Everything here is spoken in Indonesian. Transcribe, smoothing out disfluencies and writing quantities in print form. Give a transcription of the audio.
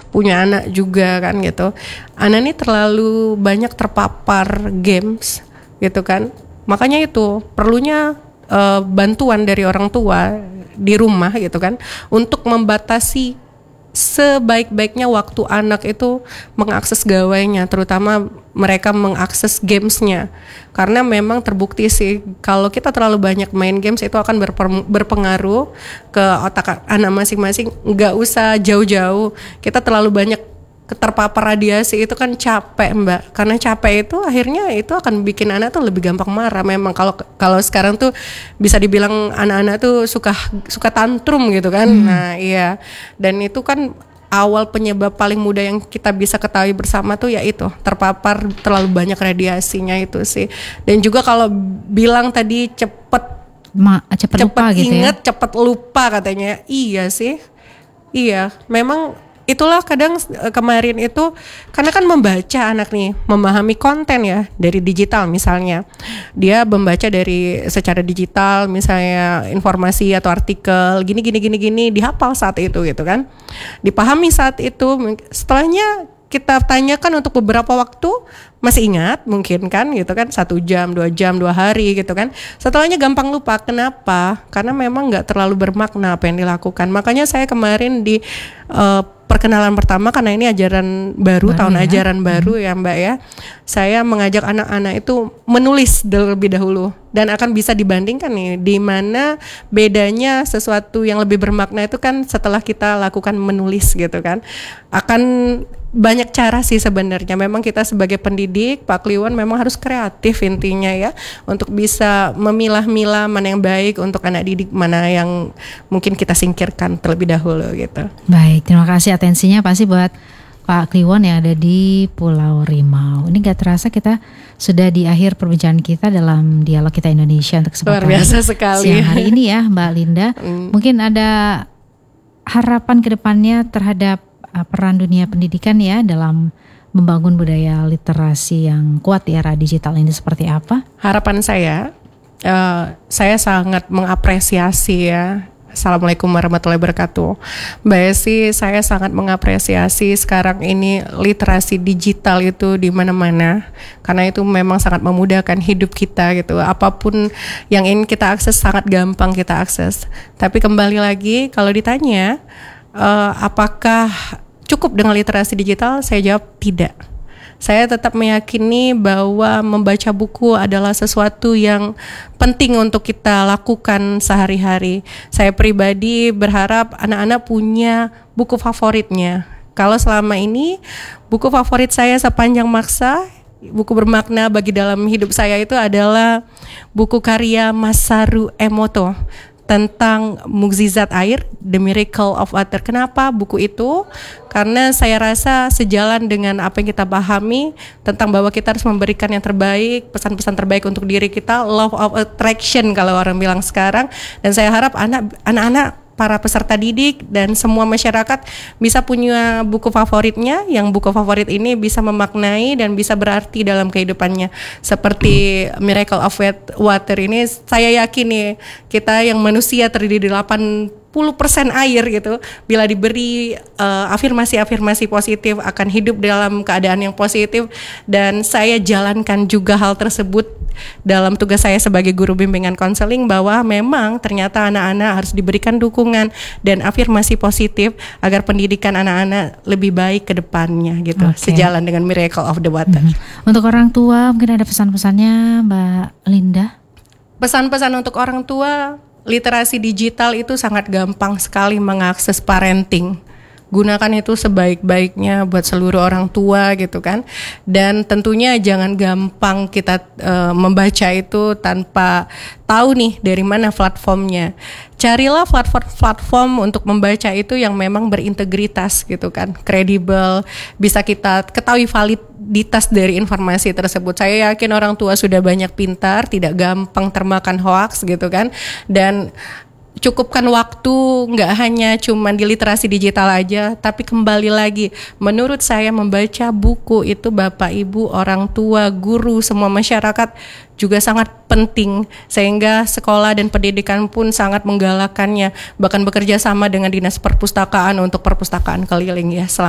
punya anak juga kan gitu. Anak ini terlalu banyak terpapar games gitu kan. Makanya itu perlunya bantuan dari orang tua di rumah gitu kan untuk membatasi sebaik-baiknya waktu anak itu mengakses gawainya, terutama mereka mengakses gamesnya, karena memang terbukti sih kalau kita terlalu banyak main games itu akan berpengaruh ke otak anak masing-masing. Nggak usah jauh-jauh, kita terlalu banyak terpapar radiasi itu kan capek Mbak, karena capek itu akhirnya itu akan bikin anak tuh lebih gampang marah. Memang kalau sekarang tuh bisa dibilang anak-anak tuh suka tantrum gitu kan. Nah iya, dan itu kan awal penyebab paling mudah yang kita bisa ketahui bersama tuh yaitu terpapar terlalu banyak radiasinya itu sih. Dan juga kalau bilang tadi cepet lupa gitu inget, ya. cepet lupa katanya. Iya sih, iya memang. Itulah kadang kemarin itu karena kan membaca anak nih, memahami konten ya dari digital misalnya. Dia membaca dari secara digital misalnya informasi atau artikel gini dihafal saat itu gitu kan. Dipahami saat itu, setelahnya kita tanyakan untuk beberapa waktu masih ingat mungkin kan gitu kan, 1 jam, 2 jam, 2 hari gitu kan. Setelahnya gampang lupa. Kenapa? Karena memang nggak terlalu bermakna apa yang dilakukan. Makanya saya kemarin di perkenalan pertama, karena ini ajaran baru tahun ya? Ajaran baru ya Mbak ya. Saya mengajak anak-anak itu menulis terlebih dahulu dan akan bisa dibandingkan nih di mana bedanya sesuatu yang lebih bermakna itu kan setelah kita lakukan menulis gitu kan. Akan banyak cara sih sebenarnya. Memang kita sebagai pendidik, Pak Kliwon memang harus kreatif intinya ya untuk bisa memilah-milah mana yang baik untuk anak didik, mana yang mungkin kita singkirkan terlebih dahulu gitu. Baik, terima kasih atensinya pasti buat Pak Kliwon yang ada di Pulau Rimau. Ini gak terasa kita sudah di akhir perbincangan kita dalam Dialog Kita Indonesia untuk kesempatan luar biasa sekali siang hari ini ya Mbak Linda. Mungkin ada harapan kedepannya terhadap peran dunia pendidikan ya dalam membangun budaya literasi yang kuat di era digital ini seperti apa? Harapan saya sangat mengapresiasi ya. Assalamualaikum warahmatullahi wabarakatuh. Mbak Esi, saya sangat mengapresiasi sekarang ini literasi digital itu di mana-mana, karena itu memang sangat memudahkan hidup kita gitu. Apapun yang ingin kita akses sangat gampang kita akses. Tapi kembali lagi kalau ditanya apakah cukup dengan literasi digital? Saya jawab tidak. Saya tetap meyakini bahwa membaca buku adalah sesuatu yang penting untuk kita lakukan sehari-hari. Saya pribadi berharap anak-anak punya buku favoritnya. Kalau selama ini buku favorit saya sepanjang masa, buku bermakna bagi dalam hidup saya itu adalah buku karya Masaru Emoto tentang mukjizat air, The Miracle of Water. Kenapa buku itu? Karena saya rasa sejalan dengan apa yang kita pahami tentang bahwa kita harus memberikan yang terbaik, pesan-pesan terbaik untuk diri kita, law of attraction kalau orang bilang sekarang. Dan saya harap anak-anak, para peserta didik dan semua masyarakat bisa punya buku favoritnya, yang buku favorit ini bisa memaknai dan bisa berarti dalam kehidupannya. Seperti Miracle of Water ini, saya yakin nih kita yang manusia terdiri dari 80% air gitu, bila diberi afirmasi-afirmasi positif akan hidup dalam keadaan yang positif. Dan saya jalankan juga hal tersebut dalam tugas saya sebagai guru bimbingan konseling, bahwa memang ternyata anak-anak harus diberikan dukungan dan afirmasi positif agar pendidikan anak-anak lebih baik ke depannya gitu. Sejalan dengan Miracle of the Water. Untuk orang tua mungkin ada pesan-pesannya Mbak Linda? Pesan-pesan untuk orang tua, literasi digital itu sangat gampang sekali mengakses parenting. Gunakan itu sebaik-baiknya buat seluruh orang tua gitu kan. Dan tentunya jangan gampang kita membaca itu tanpa tahu nih dari mana platformnya. Carilah platform untuk membaca itu yang memang berintegritas gitu kan, kredibel, bisa kita ketahui validitas dari informasi tersebut. Saya yakin orang tua sudah banyak pintar, tidak gampang termakan hoaks gitu kan. Dan cukupkan waktu, nggak hanya cuma di literasi digital aja, tapi kembali lagi, menurut saya membaca buku itu Bapak Ibu, orang tua, guru, semua masyarakat juga sangat penting, sehingga sekolah dan pendidikan pun sangat menggalakkannya, bahkan bekerja sama dengan Dinas Perpustakaan untuk perpustakaan keliling ya.